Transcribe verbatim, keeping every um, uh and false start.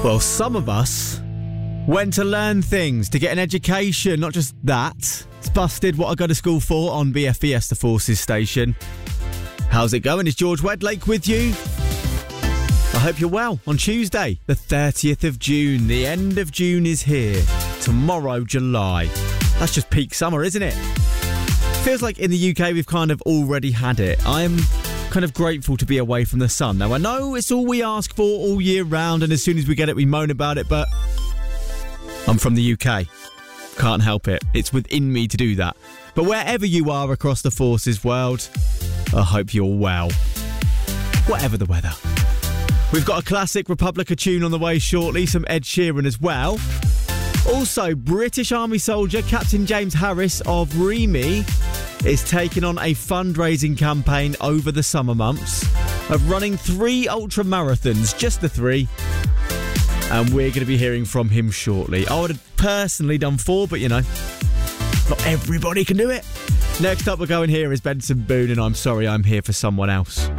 Well, some of us went to learn things, to get an education, not just that. It's Busted, What I Go to School For on B F B S, the Forces station. How's it going? It's George Wedlake with you. I hope you're well. On Tuesday, the thirtieth of June, the end of June is here. Tomorrow, July. That's just peak summer, isn't it? Feels like in the U K we've kind of already had it. I'm kind of grateful to be away from the sun. Now, I know it's all we ask for all year round, and as soon as we get it, we moan about it, but I'm from the U K. Can't help it. It's within me to do that. But wherever you are across the Forces world, I hope you're well. Whatever the weather. We've got a classic Republica tune on the way shortly, some Ed Sheeran as well. Also, British Army soldier Captain James Harris of REME is taking on a fundraising campaign over the summer months of running three ultra marathons, just the three. And we're going to be hearing from him shortly. I would have personally done four, but you know, not everybody can do it. Next up, we're going here is Benson Boone, and I'm Sorry I'm Here for Someone Else.